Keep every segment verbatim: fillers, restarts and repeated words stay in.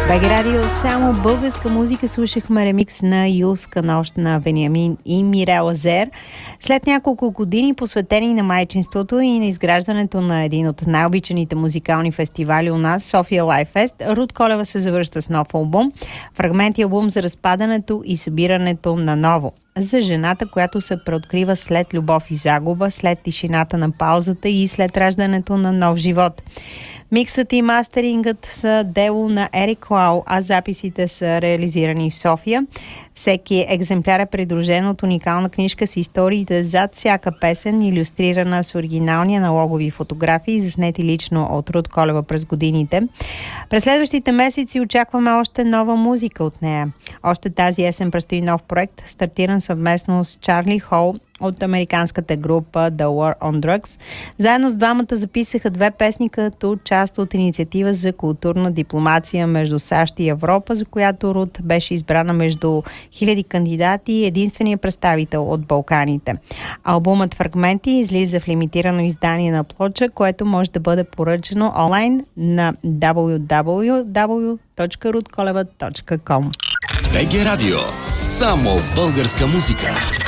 БГ Радио, само българска музика. Слушахме ремикс на Юлска нощ на Вениамин и Мирел Азер. След няколко години, посветени на майчинството и на изграждането на един от най-обичаните музикални фестивали у нас, София Лайв Фест, Руд Колева се завръща с нов албум. Фрагменти албум за разпадането и събирането на ново. За жената, която се преоткрива след любов и загуба, след тишината на паузата и след раждането на нов живот. Миксът и мастерингът са дело на Ерик Лау, а записите са реализирани в София. Всеки екземпляр е придружен от уникална книжка с историите зад всяка песен, илюстрирана с оригинални аналогови фотографии, заснети лично от Руд Колева през годините. През следващите месеци очакваме още нова музика от нея. Още тази есен предстои нов проект, стартиран съвместно с Чарли Хол от американската група The War on Drugs. Заедно с двамата записаха две песни като част от инициатива за културна дипломация между САЩ и Европа, за която Руд беше избрана между хиляди кандидати и единствения представител от Балканите. Албумът Фрагменти излиза в лимитирано издание на плоча, което може да бъде поръчано онлайн на дабъл ю дабъл ю дабъл ю точка руд колева точка ком. БГ Радио. Само българска музика.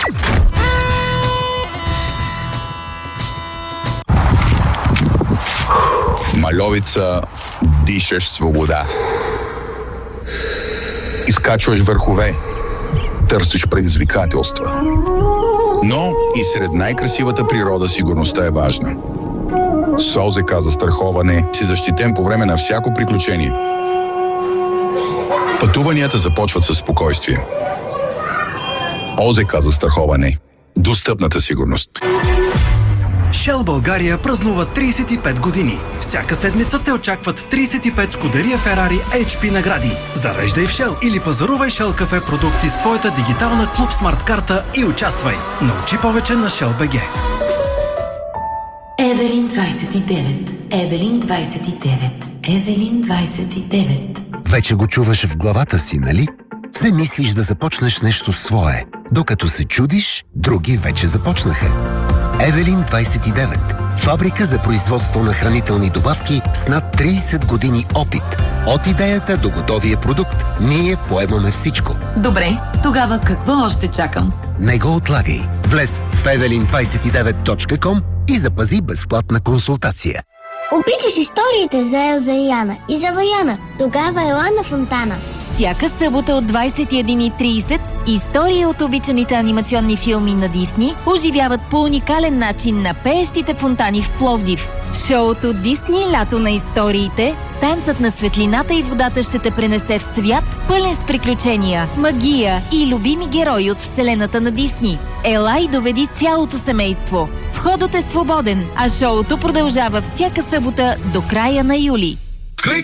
В Мальовица дишаш свобода. Изкачваш върхове, търсиш предизвикателства. Но и сред най-красивата природа сигурността е важна. С ОЗК застраховане си защитен по време на всяко приключение. Пътуванията започват със спокойствие. ОЗК застраховане. Достъпната сигурност. Shell България празнува трийсет и пет години. Всяка седмица те очакват трийсет и пет Скудерия Ферари Ейч Пи награди. Зареждай в Shell или пазарувай Shell кафе продукти с твоята дигитална Клуб Смарт карта и участвай. Научи повече на Shell БГ. Евелин двайсет и девет. Евелин двайсет и девет. Евелин двайсет и девет. Вече го чуваш в главата си, нали? Все мислиш да започнеш нещо свое. Докато се чудиш, други вече започнаха. Евелин двайсет и девет. Фабрика за производство на хранителни добавки с над трийсет години опит. От идеята до готовия продукт, ние поемаме всичко. Добре, тогава какво още чакам? Не го отлагай. Влез в евелин двайсет и девет точка ком и запази безплатна консултация. Обичаш историите за Елза и Яна и за Ваяна. Тогава ела на Фонтана. Всяка събота от двайсет и една и трийсет истории от обичаните анимационни филми на Дисни оживяват по уникален начин на пеещите фонтани в Пловдив. В шоуто Дисни Лято на историите, танцът на светлината и водата ще те пренесе в свят, пълен с приключения, магия и любими герои от вселената на Дисни. Ела и доведи цялото семейство. Входът е свободен, а шоуто продължава всяка събота до края на юли.